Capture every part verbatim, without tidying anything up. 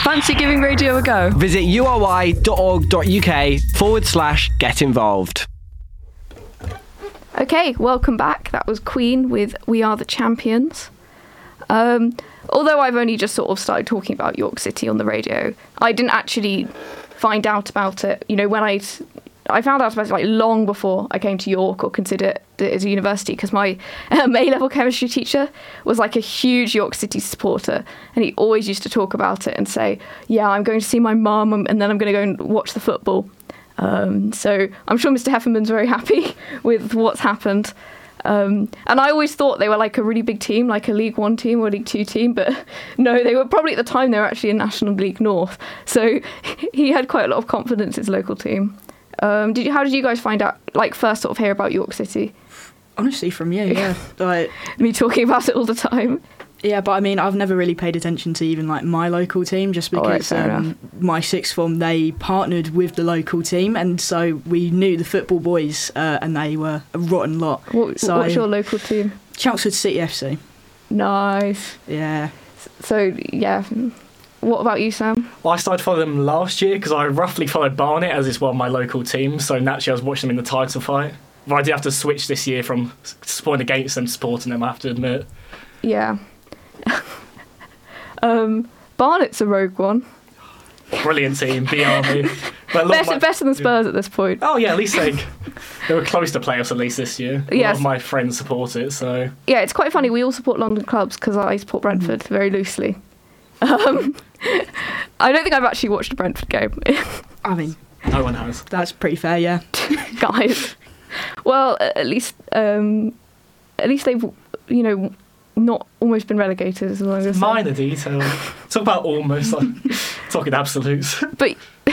Fancy giving radio a go? Visit ury.org.uk forward slash get involved. Okay, welcome back. That was Queen with We Are the Champions. Um, although I've only just sort of started talking about York City on the radio, I didn't actually find out about it. You know, when I I found out about it like long before I came to York or considered it as a university, because my um, A-level chemistry teacher was like a huge York City supporter, and he always used to talk about it and say, yeah, I'm going to see my mum and then I'm going to go and watch the football. Um, so I'm sure Mister Hefferman's very happy with what's happened. Um, and I always thought they were like a really big team, like a League One team or a League Two team, but no, they were probably at the time they were actually in National League North. So he had quite a lot of confidence in his local team. Um, did you, how did you guys find out, like first sort of hear about York City? Honestly, from you, yeah. Like me talking about it all the time. Yeah, but I mean, I've never really paid attention to even like my local team, just because oh, right, um, my sixth form, they partnered with the local team, and so we knew the football boys, uh, and they were a rotten lot. What, so, what's your local team? Chelmsford City F C. Nice. Yeah. So yeah. What about you, Sam? Well, I started following them last year because I roughly followed Barnet as it's one of my local teams, so naturally I was watching them in the title fight. But I did have to switch this year from supporting against them to supporting them, I have to admit. Yeah. um, Barnet's a rogue one. Brilliant team, B R B. But better, my, better than Spurs at this point. Oh yeah, at least they, they were close to playoffs at least this year. A yes. lot of my friends support it, so... Yeah, it's quite funny. We all support London clubs because I support Brentford mm. very loosely. Um, I don't think I've actually watched a Brentford game. I mean... No one has. That's pretty fair, yeah. Guys. Well, at least... Um, at least they've, you know... not almost been relegated as long as minor detail. Talk about almost, like talking absolutes. But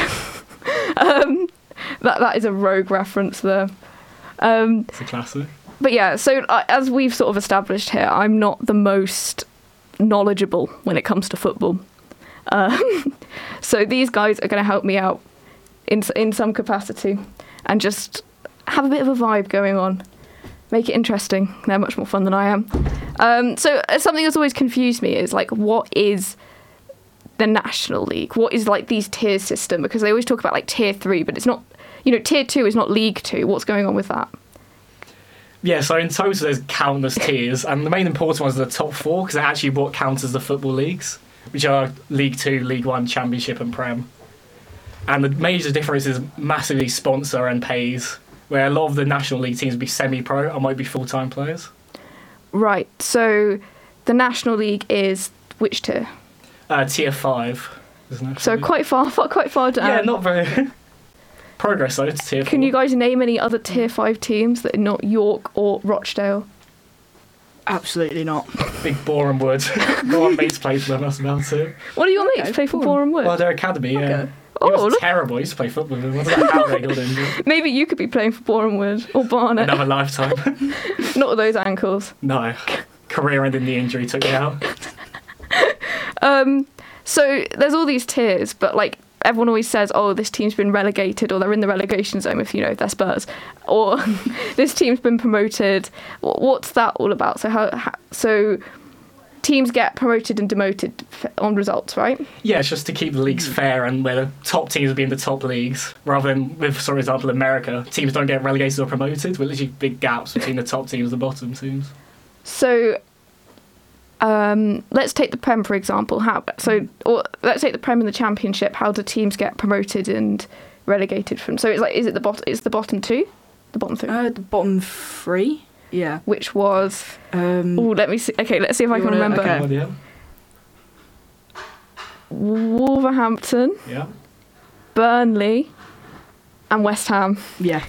um, that that is a rogue reference there. Um, it's a classic. But yeah, so uh, as we've sort of established here, I'm not the most knowledgeable when it comes to football. Um, so these guys are going to help me out in in some capacity and just have a bit of a vibe going on. Make it interesting. They're much more fun than I am. Um, so uh, something that's always confused me is like, what is the National League? What is like these tier system? Because they always talk about like tier three, but it's not, you know, tier two is not League Two. What's going on with that? Yeah, so in total there's countless tiers, and the main important ones are the top four, because they're actually what counts as the football leagues, which are League Two, League One, Championship and Prem. And the major difference is massively sponsor and pays, where a lot of the National League teams would be semi-pro or might be full-time players. Right, so the National League is which tier? Uh, tier five. So League. quite far, far, quite far down. Yeah, not very... Progress though, it's tier Can four. you guys name any other tier five teams that are not York or Rochdale? Absolutely not. Big Boreham Wood. All my mates play for them, that's about it. What do your okay, mates play for cool. Boreham Wood? Well, their academy, yeah. Okay. He Oh, was look. terrible. He used to play football with him. I don't know how they got injured. Maybe you could be playing for Boreham Wood or Barnet. Another lifetime. Not with those ankles. No. Career-ending knee injury took me out. Um, so there's all these tiers, but like everyone always says, oh, this team's been relegated, or they're in the relegation zone if, you know, they're Spurs, or this team's been promoted. What's that all about? So how, how so teams get promoted and demoted on results, right? Yeah, it's just to keep the leagues fair, and where the top teams will be in the top leagues, rather than with, for example, America, teams don't get relegated or promoted, with literally big gaps between the top teams and the bottom teams. So um, let's take the Prem, for example. How so? Or let's take the Prem and the Championship. How do teams get promoted and relegated from? So it's like, is it the bottom? It's the bottom two, the bottom three. Uh, the bottom three. Yeah. Which was. Um, oh, let me see. Okay, let's see if I can wanna, remember. okay. Yeah. Wolverhampton. Yeah. Burnley. And West Ham. Yeah.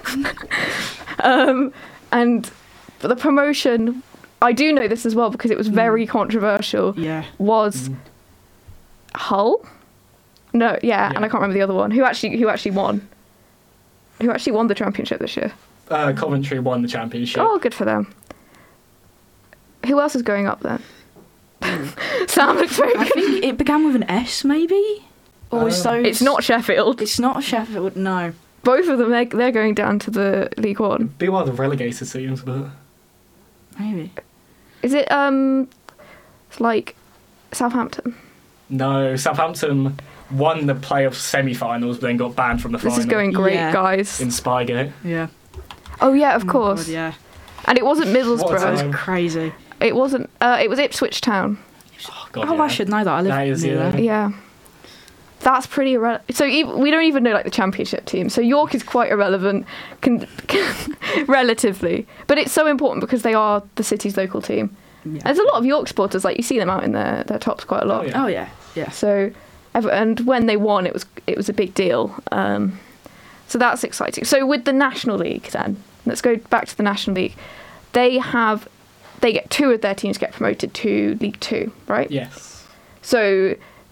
um, and for the promotion, I do know this as well because it was very mm. controversial. Yeah. Was mm. Hull? No, yeah, yeah, and I can't remember the other one. Who actually who actually won? Who actually won the championship this year? Uh, Coventry won the championship. Oh, good for them. Who else is going up then? Mm. Sam looks very I think it began with an S, maybe? Or um, was those... It's not Sheffield. It's not Sheffield, no. Both of them, they're, they're going down to the League One. Be one of the relegated teams, but... Maybe. Is it, um... It's like Southampton? No, Southampton won the playoff semi-finals, but then got banned from the This final. is going great, Yeah. guys. in Spygate. Yeah. Oh yeah, of Oh my course. God, yeah. And it wasn't What a Middlesbrough. time. Crazy. It wasn't. Uh, it was Ipswich Town. Oh, God, Oh, yeah. I should know that. I live That is, near yeah. there. Yeah. That's pretty irrelevant. So ev we don't even know like the championship team. So York is quite irrelevant, con relatively, but it's so important because they are the city's local team. Yeah. There's a lot of York supporters. Like you see them out in their their tops quite a lot. Oh, yeah. Oh yeah, yeah. So, ev- and when they won, it was it was a big deal. Um, so that's exciting. So with the National League, then let's go back to the National League. They have they get two of their teams get promoted to League Two, right? Yes. So,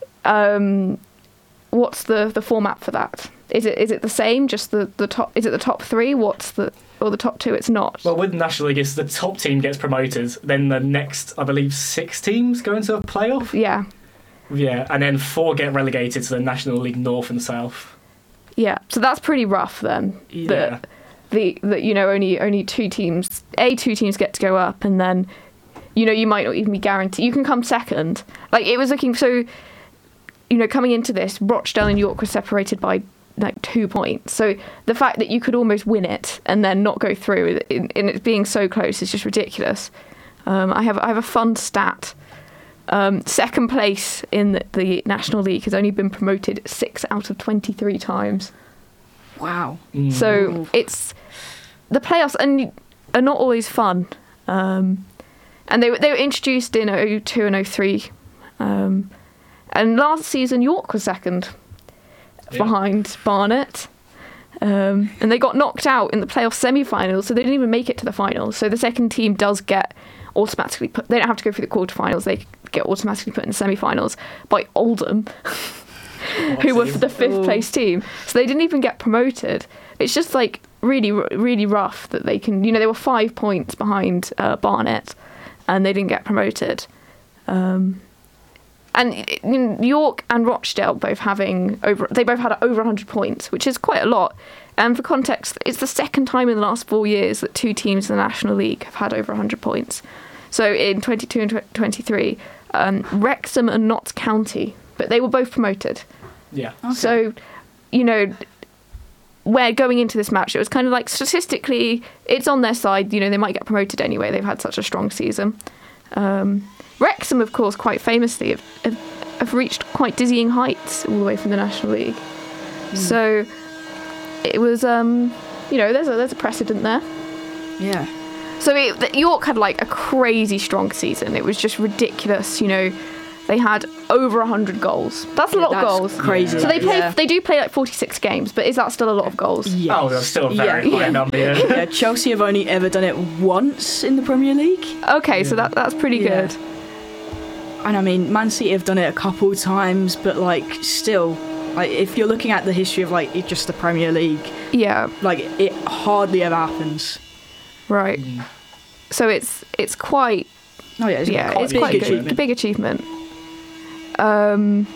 um, what's the, the format for that? Is it is it the same? Just the, the top? Is it the top three? What's the or the top two? It's not. Well, with the National League, it's the top team gets promoted, then the next, I believe, six teams go into a playoff. yeah, Yeah, and then four get relegated to the National League North and South. yeah. So that's pretty rough then. Yeah. That the that you know only only two teams, a two teams get to go up, and then you know you might not even be guaranteed. You can come second. Like it was looking so. You know, coming into this, Rochdale and York were separated by like two points. So the fact that you could almost win it and then not go through, in, in it being so close, is just ridiculous. Um, I have I have a fun stat. Um, second place in the, the National League has only been promoted six out of twenty-three times. Wow. Mm. So it's the playoffs and are not always fun. Um, and they were they were introduced in oh two and oh three. Um, and last season York was second Yeah. behind Barnet. Um, and they got knocked out in the playoff semi-finals, so they didn't even make it to the finals. So the second team does get automatically put. They don't have to go through the quarterfinals. They get automatically put in the semi-finals by Oldham, who were the fifth Oh. place team. So they didn't even get promoted. It's just like really, really rough that they can. You know, they were five points behind uh, Barnet, and they didn't get promoted. Um, and you know, York and Rochdale both having over. They both had over one hundred points, which is quite a lot. And for context, it's the second time in the last four years that two teams in the National League have had over one hundred points. So in twenty-two and twenty-three, um, Wrexham and Notts County, but they were both promoted. Yeah. Okay. So, you know, where going into this match, it was kind of like statistically, it's on their side. You know, they might get promoted anyway. They've had such a strong season. Um, Wrexham, of course, quite famously, have, have, have reached quite dizzying heights all the way from the National League. Mm. So it was, um, you know, there's a there's a precedent there. Yeah. So it, the- York had like a crazy strong season. It was just ridiculous. You know, they had over one hundred goals. That's a lot That's of goals. crazy. So they play. Yeah. They do play like forty-six games, but is that still a lot of goals? Yes. Oh, that's still a very Yeah. high number. Yeah. Yeah, Chelsea have only ever done it once in the Premier League. Okay, so that that's pretty Yeah. good. And I mean, Man City have done it a couple of times, but like still, like if you're looking at the history of like it, just the Premier League, Yeah, like it hardly ever happens. right. So it's it's quite Oh yeah, it's yeah, quite it's a big quite good. achievement. A big achievement. Um.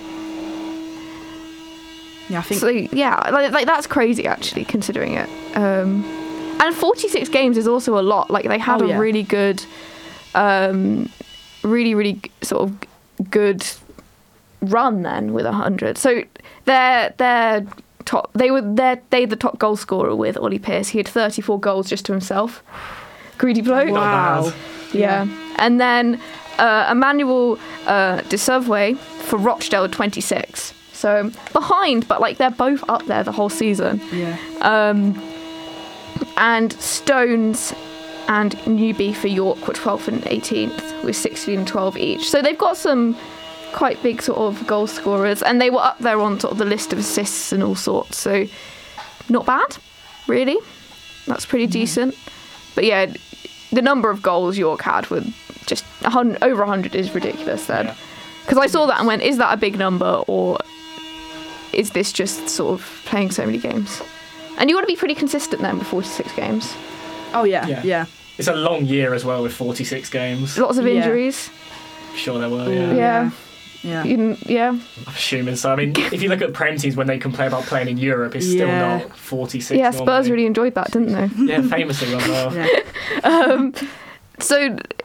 Yeah, I think. So yeah, like, like that's crazy actually, considering it. Um, and forty-six games is also a lot. Like they had Oh, a yeah. really good, um, really really g- sort of good run then with a hundred. So they're they're top. They were they they the top goal scorer with Ollie Pearce. He had thirty-four goals just to himself. Greedy bloke. Wow. bad. Yeah. And then uh, Emmanuel uh, de Sauvé for Rochdale at twenty-six. So behind, but like they're both up there the whole season. Yeah. Um, and Stones and Newby for York were twelfth and eighteenth with sixteen and twelve each. So they've got some quite big sort of goal scorers, and they were up there on sort of the list of assists and all sorts. So not bad, really. That's pretty decent. But yeah, the number of goals York had were just a hun- over one hundred is ridiculous then. Yeah. Because I saw that and went, is that a big number, or is this just sort of playing so many games? And you got to be pretty consistent then with forty-six games. Oh yeah. Yeah. Yeah. It's a long year as well with forty-six games. Lots of Yeah. injuries. I'm sure there were, Ooh, yeah. Yeah. Yeah. You can- yeah. I'm assuming so. I mean, if you look at Prem teams when they complain about playing in Europe, it's still Yeah. not forty-six. Yeah, Spurs normally. really enjoyed that, didn't they? Yeah, famously as well. Yeah. um, so,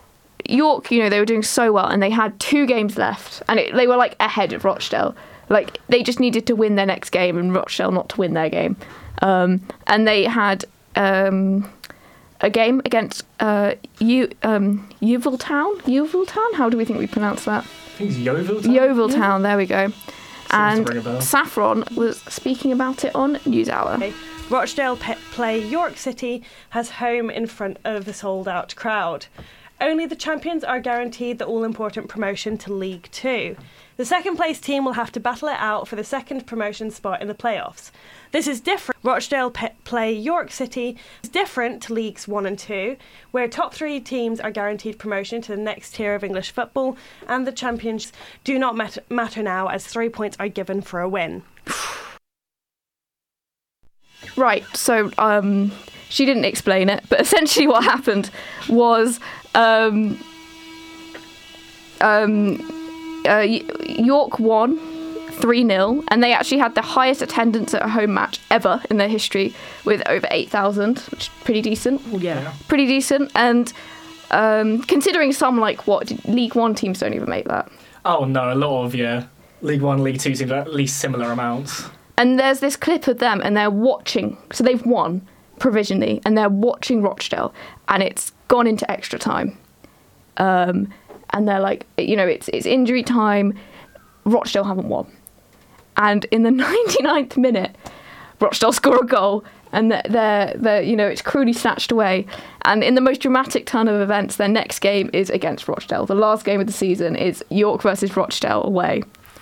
York, you know, they were doing so well, and they had two games left, and it, they were like ahead of Rochdale. Like they just needed to win their next game, and Rochdale not to win their game. Um, and they had um, a game against uh, U um, Yeovil Town. Yeovil Town. How do we think we pronounce that? I think it's Yeovil Town. Yeovil Town. There we go. And to ring a bell. Saffron was speaking about it on NewsHour. Okay. Rochdale pe- play York City as home in front of the sold-out crowd. Only the champions are guaranteed the all-important promotion to League Two. The second-place team will have to battle it out for the second promotion spot in the playoffs. This is different. Rochdale pe- play York City is different to Leagues One and Two, where top three teams are guaranteed promotion to the next tier of English football, and the champions do not mat- matter now, as three points are given for a win. Right, so um, she didn't explain it, but essentially what happened was um, um, uh, York won three nil, and they actually had the highest attendance at a home match ever in their history, with over eight thousand, which is pretty decent. Oh, yeah. Pretty decent, and um, considering some, like, what, League One teams don't even make that. Oh no, a lot of yeah, League One, League Two teams are at least similar amounts. And there's this clip of them, and they're watching. So they've won provisionally, and they're watching Rochdale, and it's gone into extra time. Um, and they're like, you know, it's it's injury time. Rochdale haven't won, and in the ninety-ninth minute, Rochdale score a goal, and they're, they're they're you know it's cruelly snatched away. And in the most dramatic turn of events, their next game is against Rochdale. The last game of the season is York versus Rochdale away.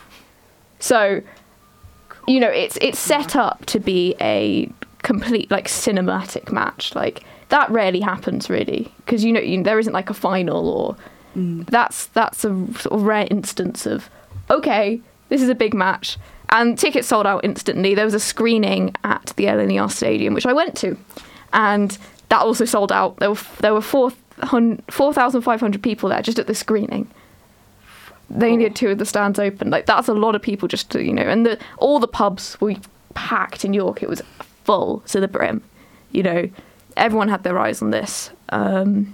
So, you know, it's it's set up to be a complete, like, cinematic match. Like, that rarely happens, really, because, you know, you, there isn't, like, a final, or mm. that's that's a sort of rare instance of, okay, this is a big match. And tickets sold out instantly. There was a screening at the L N E R Stadium, which I went to, and that also sold out. There were there were four thousand five hundred people there just at the screening. They only had two of the stands open. Like, that's a lot of people just to, you know, and the, all the pubs were packed in York. It was full to the brim. You know, everyone had their eyes on this. Um,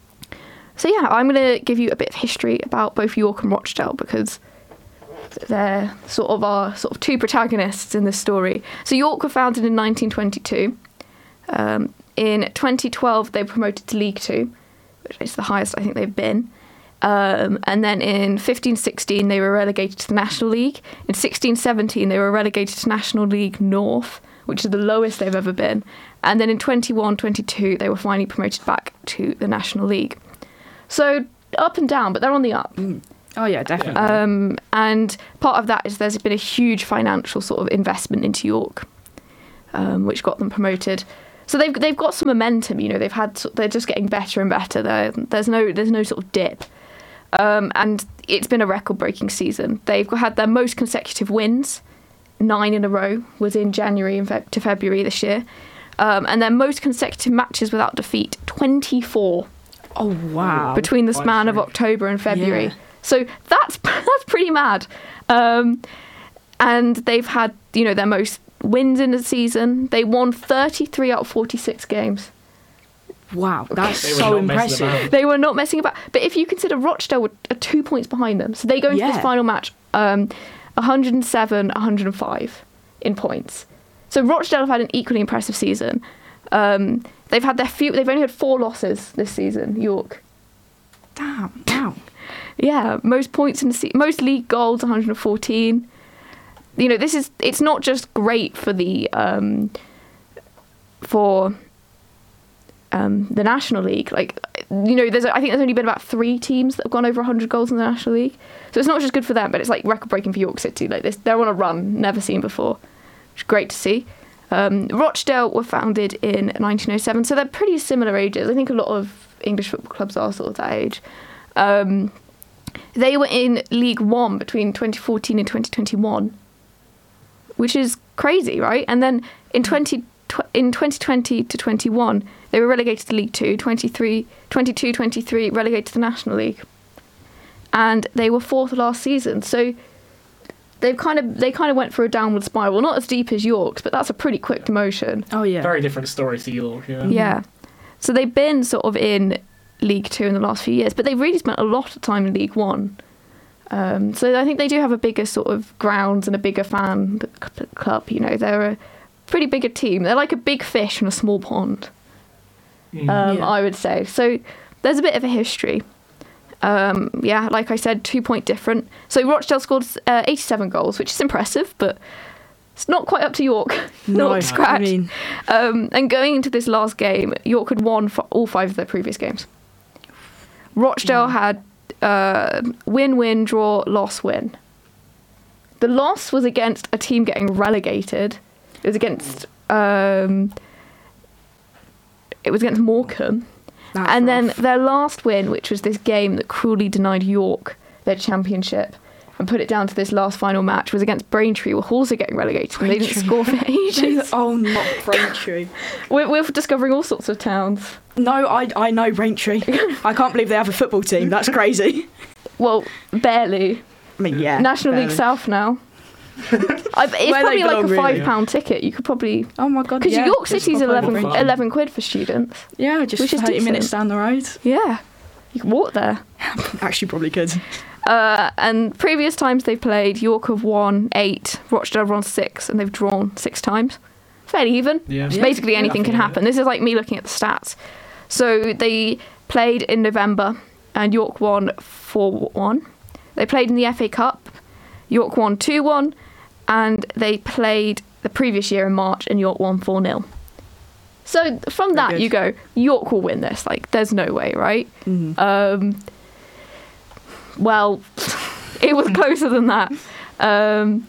so, yeah, I'm going to give you a bit of history about both York and Rochdale, because they're sort of our sort of two protagonists in this story. So York were founded in nineteen twenty-two. Um, in twenty twelve, they were promoted to League Two, which is the highest I think they've been. Um, and then in fifteen sixteen, they were relegated to the National League. In sixteen seventeen, they were relegated to National League North, which is the lowest they've ever been. And then in twenty-one twenty-two, they were finally promoted back to the National League. So up and down, but they're on the up. Mm. Oh, yeah, definitely. Um, and part of that is there's been a huge financial sort of investment into York, um, which got them promoted. So they've they've got some momentum. You know, they've had they're just getting better and better. There, there's no there's no sort of dip. Um, and it's been a record-breaking season. They've had their most consecutive wins, nine in a row, was in January and Feb- to February this year. Um, and their most consecutive matches without defeat, twenty-four. Oh, wow. Between the span of October and February. Yeah. So that's that's pretty mad. Um, and they've had, you know, their most wins in the season. They won thirty-three out of forty-six games. Wow, that's They were so not messing impressive. about. They were not messing about. But if you consider Rochdale were are two points behind them, so they go into Yeah. this final match um, one hundred seven, one hundred five in points. So Rochdale have had an equally impressive season. Um, they've had their few. They've only had four losses this season. York. Damn, wow. Yeah, most points in the se- most league goals, one hundred fourteen. You know, this is it's not just great for the um, for um, the National League. Like, you know, there's I think there's only been about three teams that have gone over one hundred goals in the National League. So it's not just good for them, but it's like record breaking for York City. Like this, they're on a run, never seen before. Which is great to see. Um, Rochdale were founded in nineteen oh seven, so they're pretty similar ages. I think a lot of English football clubs are sort of that age. Um, they were in League One between twenty fourteen and twenty twenty-one, which is crazy, right? And then in twenty in twenty twenty to twenty-one, they were relegated to League Two. twenty-three, twenty-two twenty-three relegated to the National League, and they were fourth last season. So they've kind of they kind of went for a downward spiral, not as deep as York's, but that's a pretty quick demotion. Oh, yeah. Very different story to York, yeah. Yeah. So they've been sort of in League Two in the last few years, but they've really spent a lot of time in League One. Um, so I think they do have a bigger sort of grounds and a bigger fan c- club. You know, they're a pretty bigger team. They're like a big fish in a small pond, Mm. um, Yeah. I would say. So there's a bit of a history. Um, yeah, like I said, two point different. So Rochdale scored uh, eighty-seven goals, which is impressive, but it's not quite up to York. No, not scratch. I mean, Um, and going into this last game, York had won for all five of their previous games. Rochdale Mm. had uh, win, win, draw, loss, win. The loss was against a team getting relegated. It was against um, it was against Morecambe, that's and then rough. their last win, which was this game that cruelly denied York their championship and put it down to this last final match, was against Braintree, who were also getting relegated, and they didn't Braintree. score for ages. Oh, not Braintree. We're, we're discovering all sorts of towns. No, I I know Braintree. I can't believe they have a football team. That's crazy. Well, barely. I mean, yeah. National barely. League South now. I, it's Where they probably like belong, a really. five pound ticket. You could probably Oh my god. because yeah. York City's proper eleven, fun. eleven quid for students. Yeah, just which is thirty decent. minutes down the road. Yeah, you can walk there. Actually, probably could. Uh, and previous times they played, York have won eight, Rochdale have won six, and they've drawn six times. Fairly even. Yeah. So basically Yeah, anything can yeah. happen. This is like me looking at the stats. So they played in November, and York won four one. They played in the F A Cup. York won two one, and they played the previous year in March, and York won four nil. So from Very that, good. you go, York will win this. Like, there's no way, right? Mhm. Um, well, it was closer than that. Um,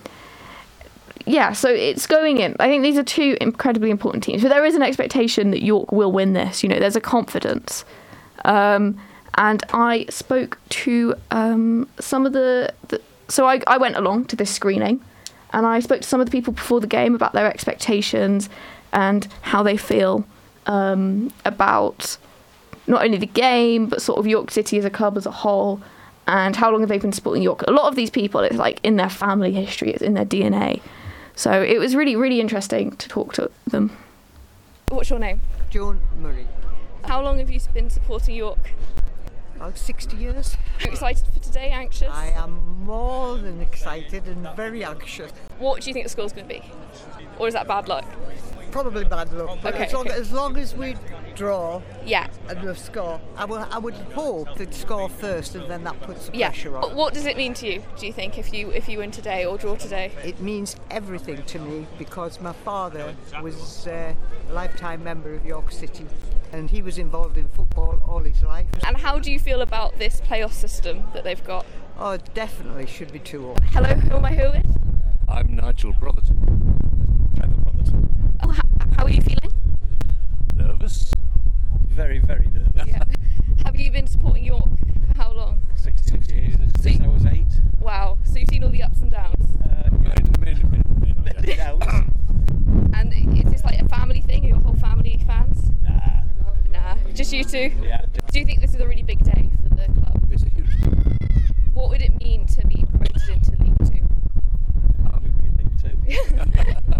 yeah, so it's going in. I think these are two incredibly important teams. But there is an expectation that York will win this. You know, there's a confidence. Um, and I spoke to um, some of the, the... So I, I went along to this screening, and I spoke to some of the people before the game about their expectations and how they feel um, about not only the game, but sort of York City as a club as a whole, and how long have they been supporting York. A lot of these people, it's like in their family history, it's in their D N A. So it was really, really interesting to talk to them. What's your name? Joan Murray. How long have you been supporting York? About sixty years. Are you excited for today, anxious? I am more than excited and very anxious. What do you think the score's going to be? Or is that bad luck? Probably bad luck, but Okay, as, long, okay. as long as we draw Yeah, and we score, I, will, I would hope they'd score first and then that puts yeah. pressure But on. what does it mean to you, do you think, if you if you win today or draw today? It means everything to me because my father was uh, a lifetime member of York City and he was involved in football all his life. And how do you feel about this playoff system that they've got? Oh, it definitely should be two all. Hello, who am I here with? I'm Nigel Brotherton. Trevor Brotherton. Oh, how, how are you feeling? Nervous? Very, very nervous. Yeah. Have you been supporting York for how long? sixty-six years So since you- I was eight. Wow, so you've seen all the ups and downs. Uh, many, many, many, many doubts. And is this like a family thing? Are your whole family fans? Nah. Nah, just you two? Yeah. Do you think this is a really big day for the club? It's a huge What would it mean to be promoted into League Two? army being too.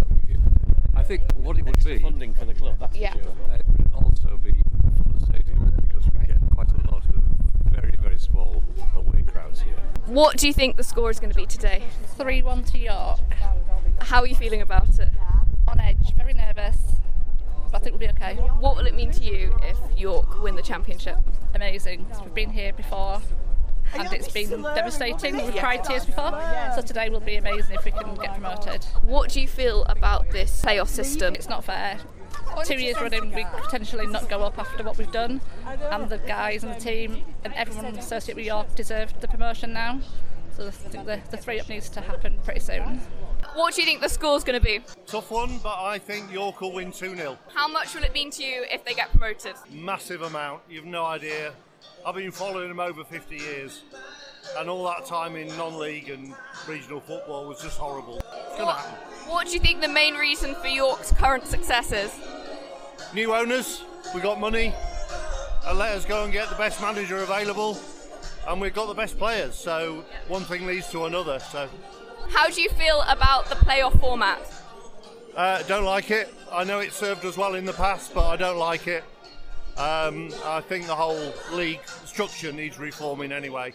I think what it would be funding for the club. That's Yeah. for sure. uh, it would also be full of stadium because we Right. get quite a lot of very, very small away crowds here. What do you think the score is going to be today? three one to York. How are you feeling about it? On edge, very nervous, but I think we'll be okay. What will it mean to you if York win the championship? Amazing. We've been here before and it's been devastating. We've cried tears before, so today will be amazing if we can get promoted. What do you feel about this playoff system? It's not fair. Two years running, we could potentially not go up after what we've done, and the guys and the team and everyone associated with York deserved the promotion now. So I think the, the three up needs to happen pretty soon. What do you think the score's going to be? Tough one, but I think York will win two nil. How much will it mean to you if they get promoted? Massive amount, you've no idea. I've been following them over fifty years, and all that time in non-league and regional football was just horrible. It's going to happen. What do you think the main reason for York's current success is? New owners, we got money, and let us go and get the best manager available, and we've got the best players, so one thing leads to another. So How do you feel about the playoff format? uh, don't like it. I know it served us well in the past, but I don't like it. Um, I think the whole league structure needs reforming anyway.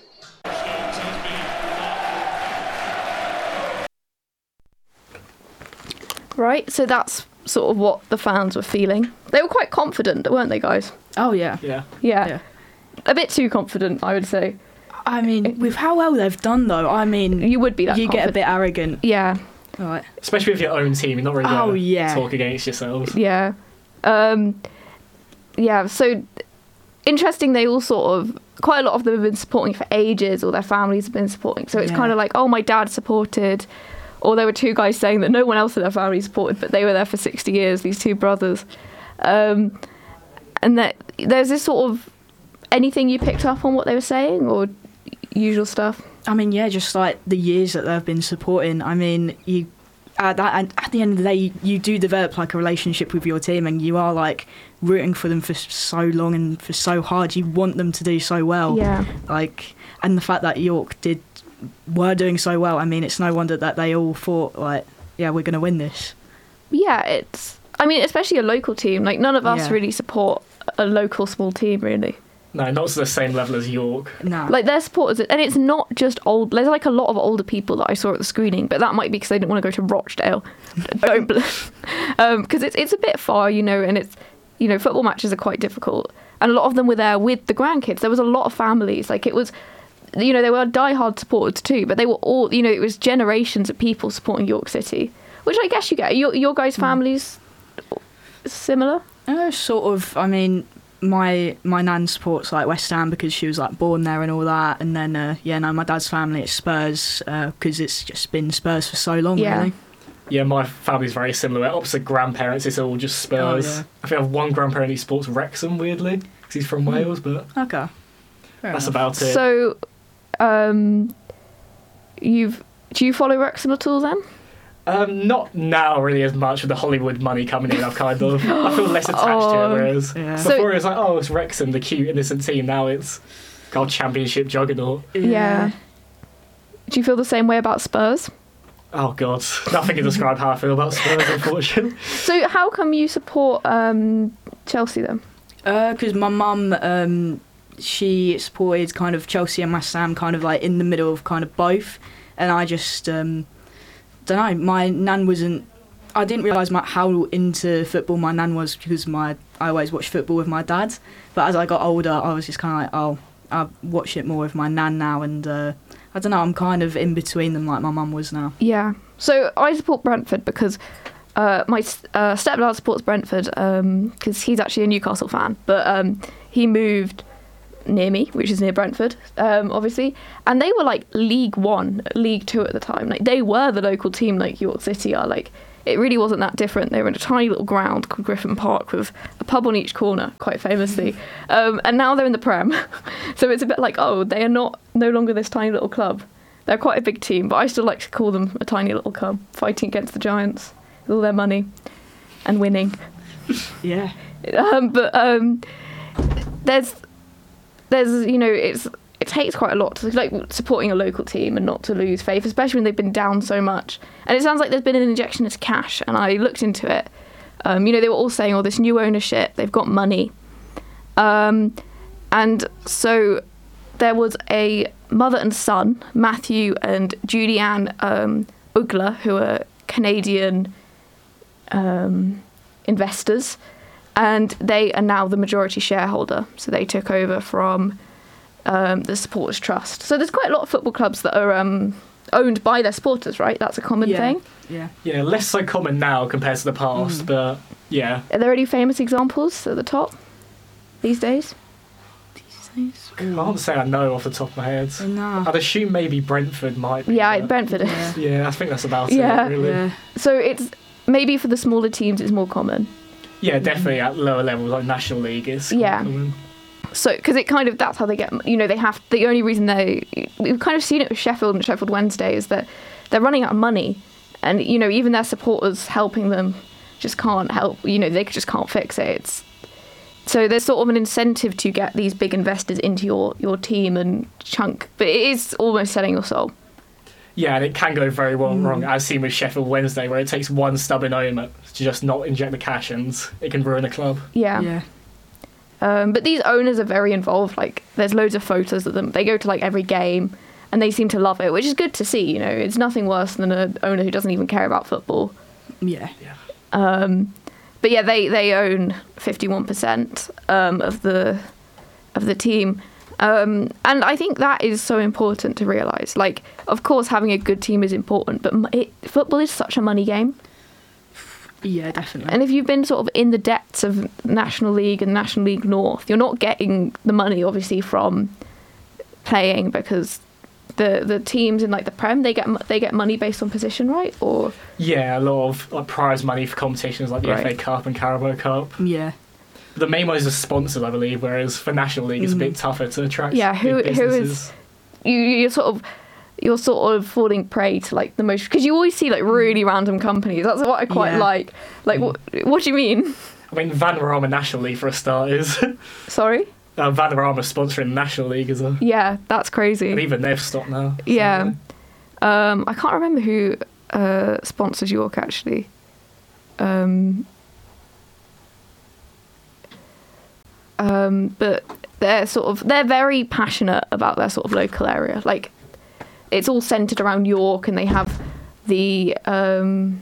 Right, so that's sort of what the fans were feeling. They were quite confident, weren't they, guys? Oh yeah. Yeah. Yeah. Yeah. A bit too confident, I would say. I mean, with how well they've done, though, I mean, You would be that you get a confident. bit arrogant. Yeah, All right. Especially with your own team, you're not really Oh, going to yeah. talk against yourselves. yeah. Um, yeah, so interesting, they all sort of, quite a lot of them have been supporting for ages, or their families have been supporting. So it's Yeah. kind of like, oh, my dad supported. Or there were two guys saying that no one else in their family supported, but they were there for sixty years, these two brothers. Um, and that there's this sort of, anything you picked up on what they were saying, or usual stuff? I mean, yeah, just like the years that they've been supporting. I mean, you at that and at the end of the day, you, you do develop like a relationship with your team, and you are like rooting for them for so long and for so hard. You want them to do so well. Yeah. Like, and the fact that York did were doing so well. I mean, it's no wonder that they all thought like, yeah, we're going to win this. Yeah, it's, I mean, especially a local team. Like, none of us Yeah. really support a local small team, really. No, not to the same level as York. No. Like, their supporters, and it's not just old, there's like a lot of older people that I saw at the screening, but that might be because they didn't want to go to Rochdale. Don't, bl- um, because it's, it's a bit far, you know, and it's, you know, football matches are quite difficult. And a lot of them were there with the grandkids. There was a lot of families. Like, it was, you know, they were diehard supporters too, but they were all, you know, it was generations of people supporting York City, which I guess you get. Your, your guys' families similar? Uh, sort of. I mean, my my nan supports like West Ham because she was like born there and all that, and then uh, yeah, no, my dad's family it's Spurs because it's just been Spurs for so long. Yeah. Really. Yeah, my family's very similar. We're opposite grandparents, it's all just Spurs. Oh, yeah. I think I have one grandparent who supports Wrexham, weirdly, because he's from Wales, but Okay. Fair that's enough. about it. So, um, you've, do you follow Wrexham at all then? Um, not now really as much with the Hollywood money coming in. I've kind of I feel less attached to Oh, it. Whereas yeah. So- before it was like, oh, it's Wrexham, the cute innocent team. Now it's God Championship juggernaut. Yeah. Do you feel the same way about Spurs? Oh God, nothing can describe how I feel about Spurs, unfortunately. So how come you support um, Chelsea then? Because my mum, um, she supported kind of Chelsea and West Ham, kind of like in the middle of kind of both, and I just um, don't know. My nan wasn't. I didn't realise my, how into football my nan was because my I always watched football with my dad. But as I got older, I was just kind of like, oh, I watch it more with my nan now, and uh, I don't know. I'm kind of in between them, like my mum was now. Yeah. So I support Brentford because uh, my uh, stepdad supports Brentford because he's actually a Newcastle fan, but um, he moved near me, which is near Brentford, um, obviously, and they were like League One, League Two at the time. Like they were the local team, like York City are. Like it really wasn't that different. They were in a tiny little ground called Griffin Park with a pub on each corner, quite famously, um, and now they're in the Prem. So it's a bit like, oh, they are not no longer this tiny little club. They're quite a big team, but I still like to call them a tiny little club fighting against the giants with all their money and winning. Yeah. Um, but um, there's, there's, you know, it's it takes quite a lot to like supporting a local team and not to lose faith, especially when they've been down so much. And it sounds like there's been an injection into cash, and I looked into it. Um, you know, they were all saying, "Oh, this new ownership, they've got money," um, and so there was a mother and son, Matthew and Judy Ann um, Ugler, who are Canadian um, investors, and they are now the majority shareholder. So they took over from um, the Supporters Trust. So there's quite a lot of football clubs that are um, owned by their supporters, right? That's a common Yeah. thing. Yeah. Yeah, less so common now compared to the past, Mm. but yeah. Are there any famous examples at the top these days? I can't say I know off the top of my head. No. I'd assume maybe Brentford might be. Yeah, but- Brentford. Yeah. Yeah, I think that's about Yeah. it, really. Yeah. So it's maybe for the smaller teams it's more common. Yeah, definitely at lower levels, like National League is. quite Yeah. common. So because it kind of that's how they get, you know, they have the only reason they we've kind of seen it with Sheffield and Sheffield Wednesday is that they're running out of money, and you know even their supporters helping them just can't help, you know, they just can't fix it. It's so there's sort of an incentive to get these big investors into your your team and chunk, but it is almost selling your soul. Yeah, and it can go very well wrong, as seen with Sheffield Wednesday, where it takes one stubborn owner to just not inject the cash and it can ruin a club. Yeah. Yeah. Um, but these owners are very involved. Like, there's loads of photos of them. They go to like every game, and they seem to love it, which is good to see. You know, it's nothing worse than an owner who doesn't even care about football. Yeah. Yeah. Um, but yeah, they they own fifty-one percent um, of the of the team. Um, and I think that is so important to realise. Like, of course, having a good team is important, but m- it, football is such a money game. Yeah, definitely. And if you've been sort of in the depths of National League and National League North, you're not getting the money, obviously, from playing, because the the teams in like the Prem, they get they get money based on position, right? Or Yeah, a lot of like prize money for competitions like the Right. F A Cup and Carabao Cup. yeah. The main one is the sponsors, I believe, whereas for National League it's a bit tougher to attract. Yeah, who big who businesses. is you you're sort of you're sort of falling prey to like the most, because you always see like really random companies. That's what I quite Yeah. like. Like, what what do you mean? I mean, Vanarama National League for a start is. Sorry? uh, Vanarama sponsoring the National League as well. Yeah, that's crazy. And even they've stopped now. so- Yeah. Um, I can't remember who uh, sponsors York actually. Um, um, but they're sort of they're very passionate about their sort of local area. Like, it's all centered around York, and they have the um,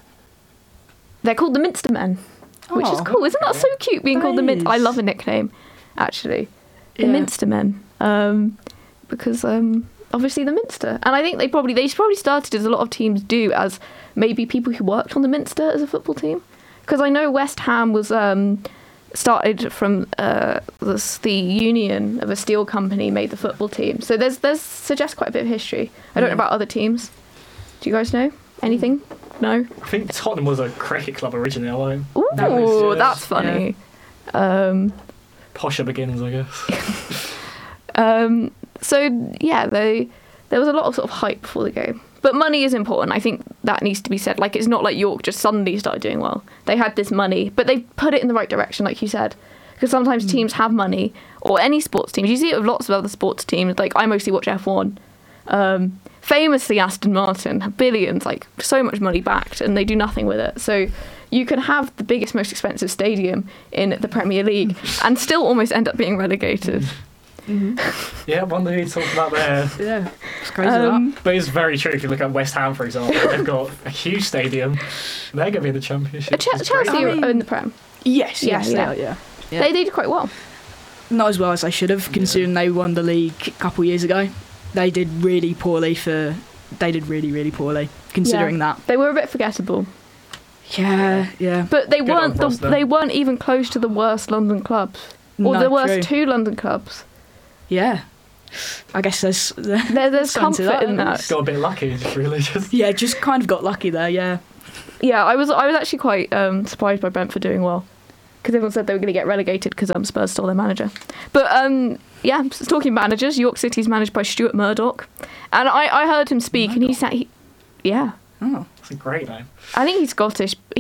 they're called the Minster Men, which is Oh, cool. Isn't that so cute? Being That called the Minster. I is. love a nickname, actually. The Yeah. Minster Men, um, because um, obviously the Minster, and I think they probably they probably started, as a lot of teams do, as maybe people who worked on the Minster as a football team. Because I know West Ham was um, started from uh, the, the union of a steel company made the football team. So there's there's suggests quite a bit of history. I don't know about other teams. Do you guys know anything? No. I think Tottenham was a cricket club originally. I won't. Ooh, That was, yeah, that's funny. Um, Posher beginnings, I guess. Um, so yeah, they there was a lot of sort of hype before the game, but money is important. I think that needs to be said. Like, it's not like York just suddenly started doing well. They had this money, but they put it in the right direction, like you said. Because sometimes teams have money, or any sports teams. You see it with lots of other sports teams. Like, I mostly watch F one. Um, famously, Aston Martin have billions, like so much money backed, and they do nothing with it. So you can have the biggest, most expensive stadium in the Premier League and still almost end up being relegated. Yeah, one thing we talked about there. Yeah. It's crazy Um, But it's very true if you look at West Ham, for example. They've got a huge stadium. They're going to be in the Championship. Ch- which is great. Chelsea I mean- are in the Prem. that. Yes, Yeah, yes, yeah. they are, yeah. Yeah. They, they did quite well. Not as well as they should have, considering they won the league a couple of years ago. They did really poorly for. They did really, really poorly, considering Yeah. that. They were a bit forgettable. Yeah, yeah. But they Good weren't on the, Ross, though. they weren't even close to the worst London clubs. Or No, the worst true. two London clubs. Yeah. I guess there's. There, there's Something comfort to that, in at that. least. Got a bit lucky, just really. Just Yeah, just kind of got lucky there, yeah. Yeah, I was I was actually quite um, surprised by Brentford doing well, because everyone said they were going to get relegated because um, Spurs stole their manager. But um, yeah, s- talking managers, York City's managed by Stuart Murdoch, and I, I heard him speak, and he said, he, yeah, Oh. That's a great name. I think he's Scottish.